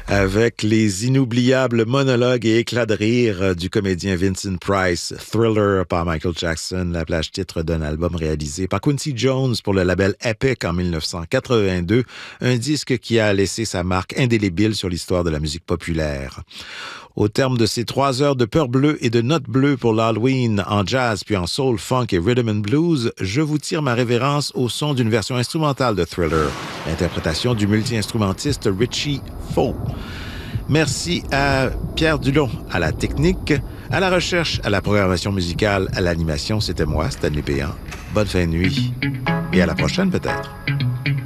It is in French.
avec les inoubliables monologues et éclats de rire du comédien Vincent Price, Thriller par Michael Jackson, la plage titre d'un album réalisé par Quincy Jones pour le label Epic en 1982, un disque qui a laissé sa marque indélébile sur l'histoire de la musique populaire. Au terme de ces 3 heures de peur bleue et de notes bleues pour l'Halloween en jazz puis en soul, funk et rhythm and blues, je vous tire ma révérence au son d'une version instrumentale de Thriller, l'interprétation du multi-instrumentiste Richie Faux. Merci à Pierre Dulon à la technique, à la recherche, à la programmation musicale, à l'animation. C'était moi, Stanley Péan. Bonne fin de nuit et à la prochaine peut-être.